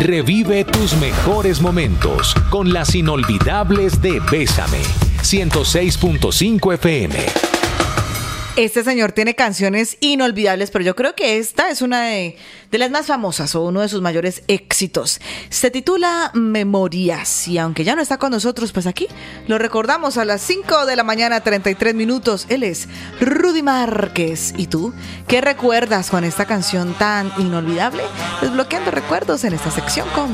Revive tus mejores momentos con las inolvidables de Bésame. 106.5 FM. Este señor tiene canciones inolvidables, pero yo creo que esta es una de las más famosas o uno de sus mayores éxitos. Se titula Memorias y aunque ya no está con nosotros, pues aquí lo recordamos a las 5 de la mañana, 33 minutos. Él es Rudy Márquez. ¿Y tú qué recuerdas con esta canción tan inolvidable? Desbloqueando recuerdos en esta sección con